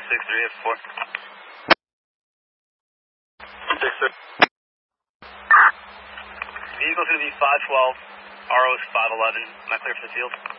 6384. 63. Vehicle's going to be 512, RO is 511. Am I clear for the field?